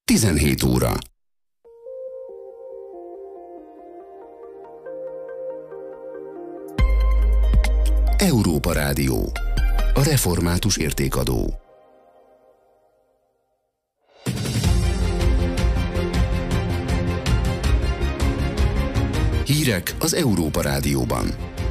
17 óra. Európa Rádió. A református értékadó. Hírek az Európa Rádióban.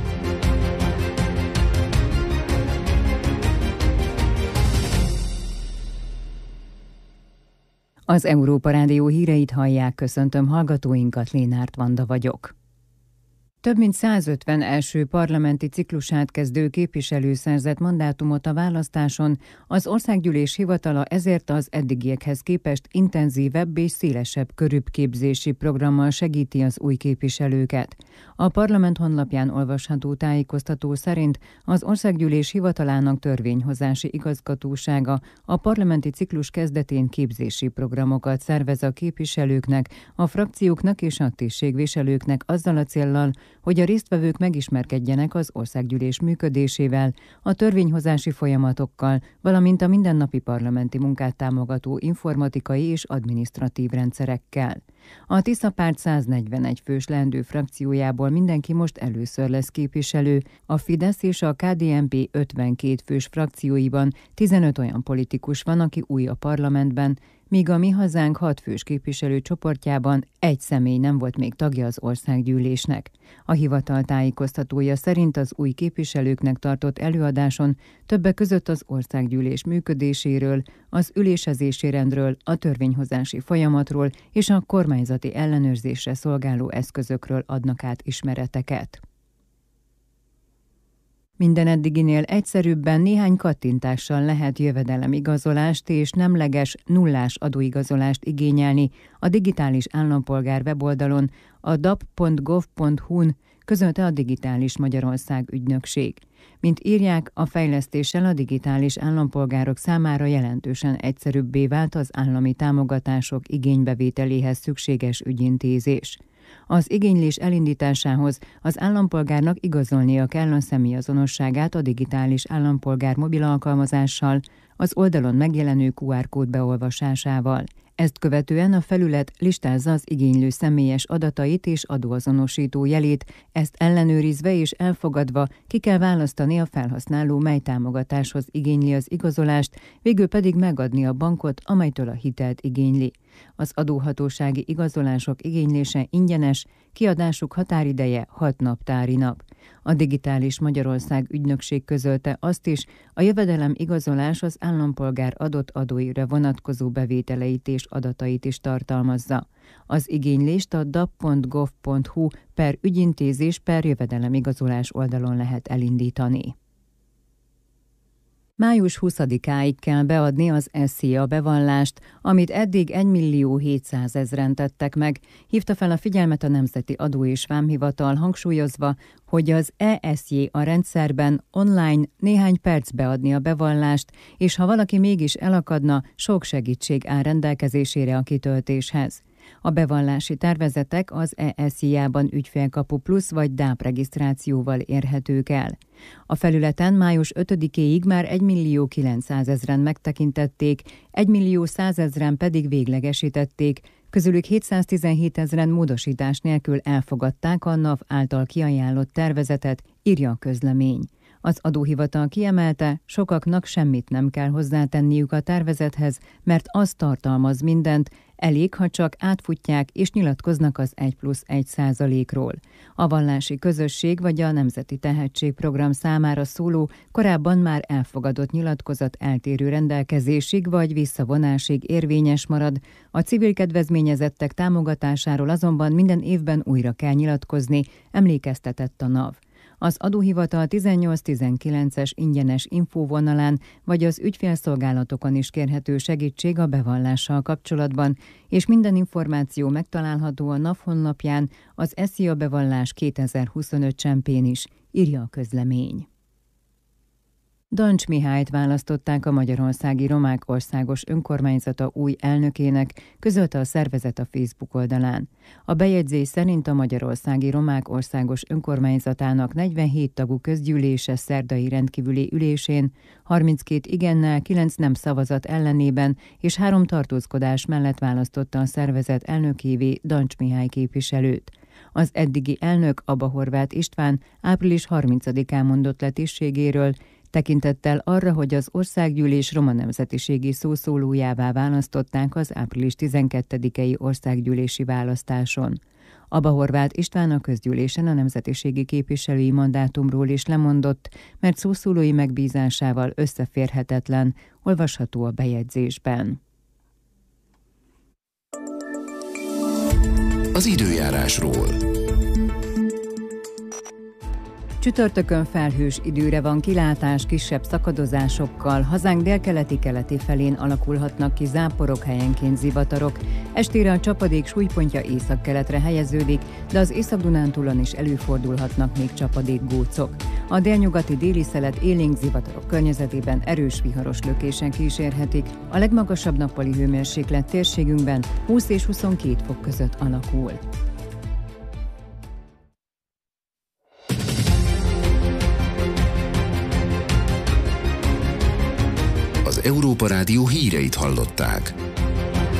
Az Európa Rádió híreit hallják, köszöntöm hallgatóinkat, Lénárt Vanda vagyok. Több mint 150 első parlamenti ciklusát kezdő képviselő szerzett mandátumot a választáson, az Országgyűlés hivatala ezért az eddigiekhez képest intenzívebb és szélesebb körűbb képzési programmal segíti az új képviselőket. A parlament honlapján olvasható tájékoztató szerint az Országgyűlés hivatalának törvényhozási igazgatósága a parlamenti ciklus kezdetén képzési programokat szervez a képviselőknek, a frakcióknak és a tisztségviselőknek azzal a céllal, hogy a résztvevők megismerkedjenek az Országgyűlés működésével, a törvényhozási folyamatokkal, valamint a mindennapi parlamenti munkát támogató informatikai és adminisztratív rendszerekkel. A Tisza párt 141 fős leendő frakciójából mindenki most először lesz képviselő, a Fidesz és a KDNP 52 fős frakcióiban 15 olyan politikus van, aki új a parlamentben, míg a Mi Hazánk 6 fős képviselő csoportjában egy személy nem volt még tagja az Országgyűlésnek. A hivatal tájékoztatója szerint az új képviselőknek tartott előadáson többek között az Országgyűlés működéséről, az ülésezési rendről, a törvényhozási folyamatról és a kormányzati ellenőrzésre szolgáló eszközökről adnak át ismereteket. Minden eddiginél egyszerűbben néhány kattintással lehet jövedelemigazolást és nemleges, nullás adóigazolást igényelni a digitális állampolgár weboldalon, a dap.gov.hu-n, közölte a Digitális Magyarország ügynökség. Mint írják, a fejlesztéssel a digitális állampolgárok számára jelentősen egyszerűbbé vált az állami támogatások igénybevételéhez szükséges ügyintézés. Az igénylés elindításához az állampolgárnak igazolnia kell a személyazonosságát a digitális állampolgár mobil alkalmazással, az oldalon megjelenő QR kód beolvasásával. Ezt követően a felület listázza az igénylő személyes adatait és adóazonosító jelét, ezt ellenőrizve és elfogadva ki kell választani a felhasználó, mely támogatáshoz igényli az igazolást, végül pedig megadni a bankot, amelytől a hitelt igényli. Az adóhatósági igazolások igénylése ingyenes, kiadásuk határideje 6 naptári nap. A Digitális Magyarország ügynökség közölte azt is, a jövedelem igazolás az állampolgár adott adóira vonatkozó bevételeit és adatait is tartalmazza. Az igénylést a dap.gov.hu/ügyintézés/jövedelemigazolás oldalon lehet elindítani. Május 20-áig kell beadni az SZIA bevallást, amit eddig 1.700.000-en tettek meg, hívta fel a figyelmet a Nemzeti Adó és Vámhivatal, hangsúlyozva, hogy az ESJ a rendszerben online néhány perc beadni a bevallást, és ha valaki mégis elakadna, sok segítség áll rendelkezésére a kitöltéshez. A bevallási tervezetek az ESZIA-ban Ügyfélkapu Plusz vagy DÁP regisztrációval érhetők el. A felületen május 5-éig már 1.900.000-en megtekintették, 1.100.000-en pedig véglegesítették, közülük 717.000-en módosítás nélkül elfogadták a NAV által kiajánlott tervezetet, írja a közlemény. Az adóhivatal kiemelte, sokaknak semmit nem kell hozzátenniük a tervezethez, mert az tartalmaz mindent, elég, ha csak átfutják és nyilatkoznak az 1+1%-ról. A vallási közösség vagy a Nemzeti Tehetségprogram számára szóló, korábban már elfogadott nyilatkozat eltérő rendelkezésig vagy visszavonásig érvényes marad, a civil kedvezményezettek támogatásáról azonban minden évben újra kell nyilatkozni, emlékeztetett a NAV. Az adóhivatal 18-19-es ingyenes infóvonalán vagy az ügyfélszolgálatokon is kérhető segítség a bevallással kapcsolatban, és minden információ megtalálható a NAV honlapján, az SZIA bevallás 2025 csempén is, írja a közlemény. Dancs Mihályt választották a Magyarországi Romák Országos Önkormányzata új elnökének, közölte a szervezet a Facebook oldalán. A bejegyzés szerint a Magyarországi Romák Országos Önkormányzatának 47 tagú közgyűlése szerdai rendkívüli ülésén 32 igennel, 9 nem szavazat ellenében és 3 tartózkodás mellett választotta a szervezet elnökévé Dancs Mihály képviselőt. Az eddigi elnök, Aba Horváth István április 30-án mondott le tisztségéről, tekintettel arra, hogy az országgyűlés roma nemzetiségi szószólójává választották az április 12-i országgyűlési választáson. Aba Horváth István a közgyűlésen a nemzetiségi képviselői mandátumról is lemondott, mert szószólói megbízásával összeférhetetlen, olvasható a bejegyzésben. Az időjárásról. Csütörtökön felhős időre van kilátás, kisebb szakadozásokkal, hazánk délkeleti-keleti felén alakulhatnak ki záporok, helyenként zivatarok. Estére a csapadék súlypontja északkeletre helyeződik, de az Észak-Dunántúlon is előfordulhatnak még csapadékgócok. A délnyugati déli szelet élénk zivatarok környezetében erős viharos lökések kísérhetik. A legmagasabb nappali hőmérséklet térségünkben 20 és 22 fok között alakul. Az Európa Rádió híreit hallották.